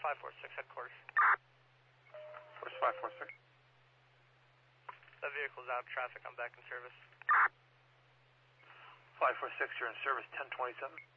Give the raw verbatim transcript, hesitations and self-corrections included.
five four six headquarters. Where's five four six? That vehicle's out of traffic. I'm back in service. five four six, you're in service ten twenty-seven.